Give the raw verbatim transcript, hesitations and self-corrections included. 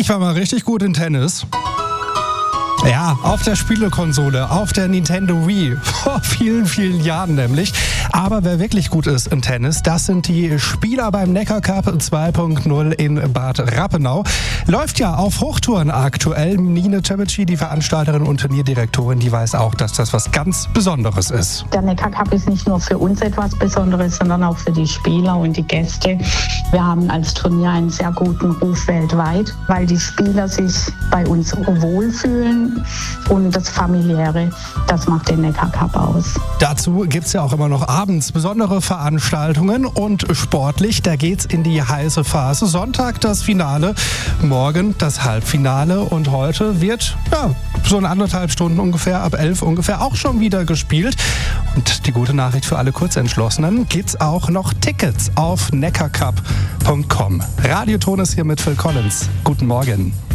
Ich war mal richtig gut in Tennis. Ja, auf der Spielekonsole, auf der Nintendo Wii, vor vielen, vielen Jahren nämlich. Aber wer wirklich gut ist im Tennis, das sind die Spieler beim Neckar Cup zwei Punkt null in Bad Rappenau. Läuft ja auf Hochtouren aktuell. Nine Cebeci, die Veranstalterin und Turnierdirektorin, die weiß auch, dass das was ganz Besonderes ist. Der Neckar Cup ist nicht nur für uns etwas Besonderes, sondern auch für die Spieler und die Gäste. Wir haben als Turnier einen sehr guten Ruf weltweit, weil die Spieler sich bei uns wohlfühlen. Und das Familiäre, das macht den Neckar Cup aus. Dazu gibt es ja auch immer noch abends besondere Veranstaltungen und sportlich, da geht's in die heiße Phase. Sonntag das Finale, morgen das Halbfinale und heute wird ja so in anderthalb Stunden ungefähr, ab elf ungefähr auch schon wieder gespielt. Und die gute Nachricht für alle Kurzentschlossenen, gibt's auch noch Tickets auf neckarcup punkt com. Radioton ist hier mit Phil Collins. Guten Morgen.